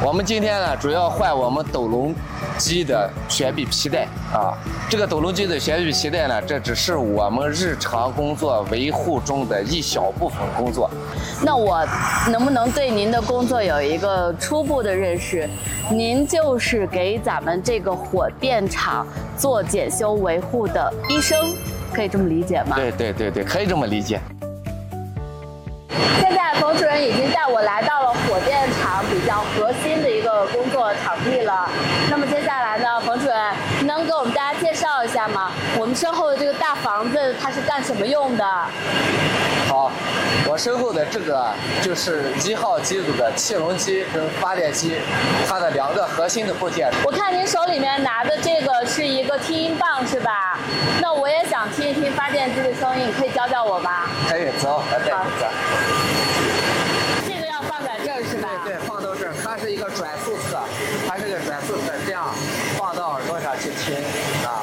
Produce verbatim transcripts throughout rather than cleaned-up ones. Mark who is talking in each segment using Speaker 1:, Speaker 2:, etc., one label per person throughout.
Speaker 1: 我们今天呢，主要换我们斗龙机的悬臂皮带啊。这个斗龙机的悬臂皮带呢，这只是我们日常工作维护中的一小部分工作。
Speaker 2: 那我能不能对您的工作有一个初步的认识？您就是给咱们这个火电厂做检修维护的医生，可以这么理解吗？
Speaker 1: 对对对对，可以这么理解。
Speaker 2: 现在冯主任已经带我来到了火电厂比较核心的一个工作场地了。那么接下来呢，冯主任能给我们大家介绍一下吗？我们身后的这个大房子它是干什么用的？
Speaker 1: 好，我身后的这个就是一号机组的气笼机跟发电机，它的两个核心的部件。
Speaker 2: 我看您手里面拿的这个是一个听音棒是吧？那我也想听一听发电机的声音，你可以教教我吗？
Speaker 1: 可以，走，来带你走。
Speaker 2: 这个要放在这儿是吧？
Speaker 1: 对对，放到这儿，它是一个转速侧，它是个转速侧，这样放到耳朵上去听啊。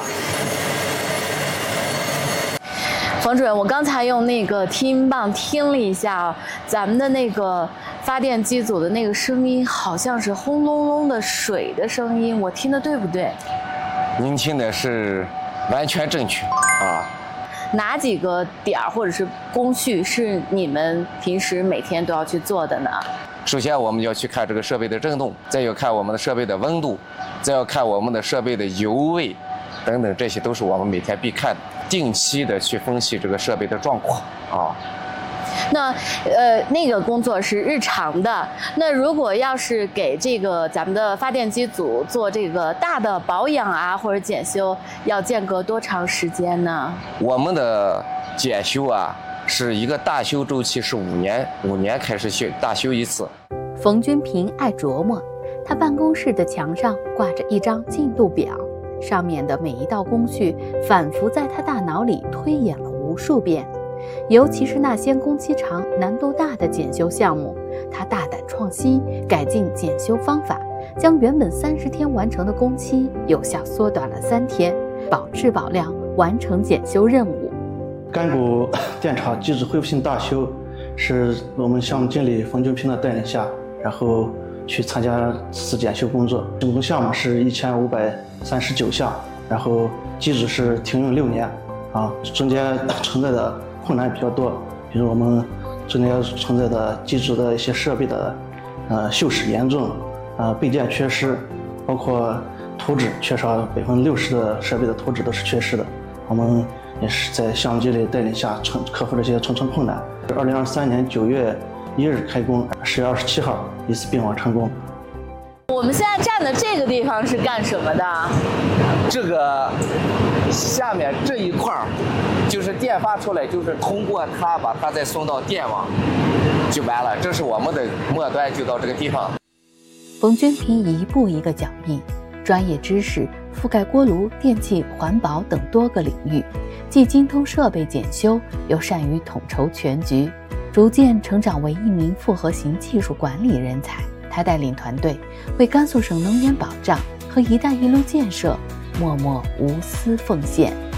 Speaker 2: 冯主任，我刚才用那个听音棒听了一下，咱们的那个发电机组的那个声音，好像是轰隆隆的水的声音，我听的对不对？
Speaker 1: 您听的是完全正确啊。
Speaker 2: 哪几个点儿或者是工序是你们平时每天都要去做的呢？
Speaker 1: 首先我们要去看这个设备的振动，再要看我们的设备的温度，再要看我们的设备的油位等等，这些都是我们每天必看的。定期的去分析这个设备的状况啊。
Speaker 2: 那呃，那个工作是日常的。那如果要是给这个咱们的发电机组做这个大的保养啊或者检修，要间隔多长时间呢？
Speaker 1: 我们的检修啊，是一个大修周期是五年，五年开始修大修一次。
Speaker 3: 冯君平爱琢磨，他办公室的墙上挂着一张进度表。上面的每一道工序反复在他大脑里推演了无数遍，尤其是那些工期长、难度大的检修项目，他大胆创新，改进检修方法，将原本三十天完成的工期有效缩短了三天，保质保量，完成检修任务。
Speaker 4: 干谷电厂机组恢复性大修是我们项目经理冯君平的带领下，然后去参加此次检修工作。总共项目是一千五百三十九项，然后机组是停用六年，啊，中间存在的困难比较多，比如我们中间存在的机组的一些设备的呃锈蚀严重，呃备件缺失，包括图纸缺少百分之六十的设备的图纸都是缺失的。我们也是在项目经理带领下克克服这些重重困难。二零二三年九月一日开工，十月二十七号一次并网成功。
Speaker 2: 我们现在站的这个地方是干什么的？
Speaker 1: 这个下面这一块儿，就是电发出来，就是通过它把它再送到电网，就完了。这是我们的末端，就到这个地方。
Speaker 3: 冯君平一步一个脚印，专业知识覆盖锅炉、电气、环保等多个领域，既精通设备检修，又善于统筹全局，逐渐成长为一名复合型技术管理人才。他带领团队为甘肃省能源保障和“一带一路”建设默默无私奉献。